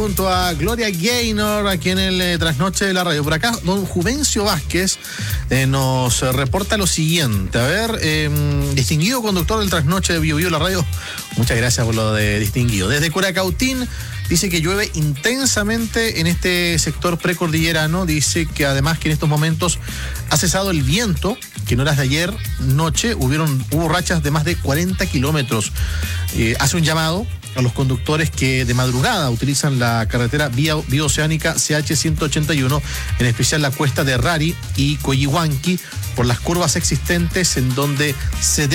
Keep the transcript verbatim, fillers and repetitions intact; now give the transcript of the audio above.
Junto a Gloria Gaynor, aquí en el eh, Trasnoche de la Radio. Por acá, don Juvencio Vázquez eh, nos eh, reporta lo siguiente. A ver, eh, distinguido conductor del Trasnoche de Bio Bio la Radio, muchas gracias por lo de distinguido. Desde Curacautín, dice que llueve intensamente en este sector precordillerano. Dice que además que en estos momentos ha cesado el viento, que en horas de ayer noche hubieron, hubo rachas de más de cuarenta kilómetros. Eh, hace un llamado a los conductores que de madrugada utilizan la carretera vía bioceánica C H ciento ochenta y uno, en especial la cuesta de Rari y Coyihuanqui, por las curvas existentes en donde se